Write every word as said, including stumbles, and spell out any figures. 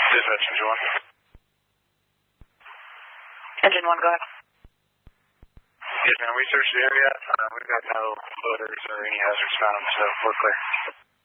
Dispatch, engine one. Engine one, go ahead. Yes, man, we searched the area. Uh, we've got no odors or any hazards found, so we're clear.